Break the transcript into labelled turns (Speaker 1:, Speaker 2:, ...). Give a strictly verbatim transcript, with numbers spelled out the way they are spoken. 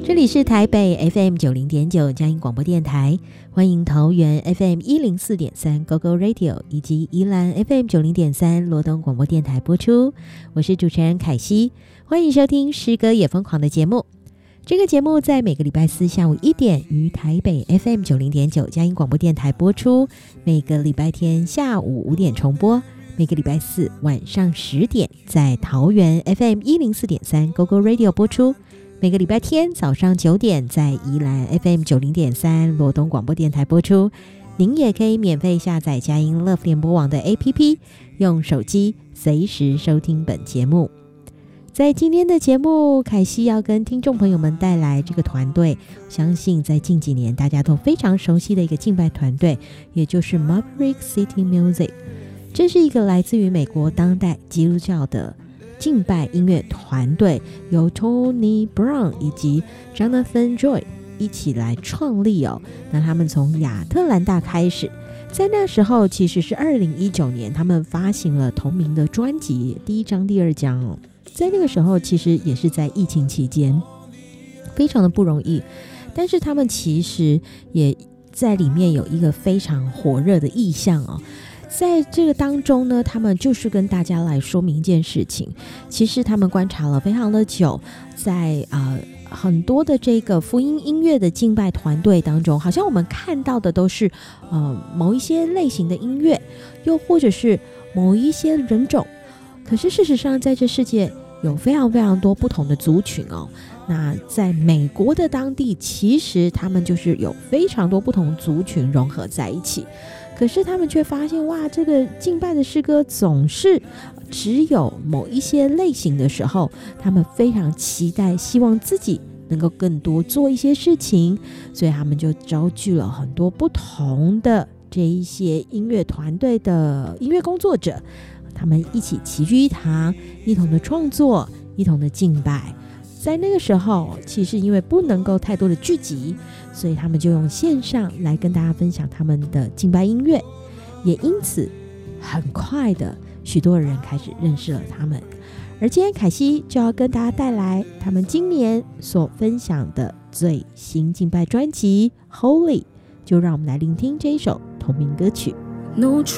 Speaker 1: 这里是台北 F M 九零点九佳音广播电台，欢迎桃园 F M 一零四点三 Go Go Radio 以及宜兰 F M 九零点三罗东广播电台播出。我是主持人凯西，欢迎收听诗歌也疯狂的节目。这个节目在每个礼拜四下午一点于台北 F M 九零点九佳音广播电台播出，每个礼拜天下午五点重播，每个礼拜四晚上十点在桃园 F M 一零四点三 Go Go Radio 播出，每个礼拜天早上九点在宜兰 F M 九零点三罗东广播电台播出。您也可以免费下载佳音 Love 联播网的 A P P， 用手机随时收听本节目。在今天的节目，凯西要跟听众朋友们带来这个团队，相信在近几年大家都非常熟悉的一个敬拜团队，也就是 Maverick City Music。 这是一个来自于美国当代基督教的敬拜音乐团队，由 Tony Brown 以及 Jonathan Joy 一起来创立哦。那他们从亚特兰大开始，在那时候其实是二零一九年，他们发行了同名的专辑，第一张第二张哦。在那个时候其实也是在疫情期间，非常的不容易，但是他们其实也在里面有一个非常火热的意向哦。在这个当中呢，他们就是跟大家来说明一件事情，其实他们观察了非常的久，在呃很多的这个福音音乐的敬拜团队当中，好像我们看到的都是呃某一些类型的音乐，又或者是某一些人种，可是事实上在这世界有非常非常多不同的族群哦。那在美国的当地，其实他们就是有非常多不同族群融合在一起，可是他们却发现，哇，这个敬拜的诗歌总是只有某一些类型的时候，他们非常期待，希望自己能够更多做一些事情，所以他们就招聚了很多不同的这一些音乐团队的音乐工作者，他们一起齐聚一堂，一同的创作，一同的敬拜。在那个时候，其实因为不能够太多的聚集，所以他们就用线上来跟大家分享他们的敬拜音乐，也因此很快的许多人开始认识了他们。而今天凯西就要跟大家带来他们今年所分享的最新敬拜专辑 Holy， 就让我们来聆听这一首同名歌曲。